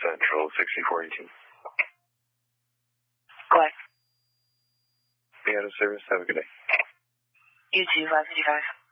Central 6418. Go ahead. Be out of service. Have a good day. You too, 555.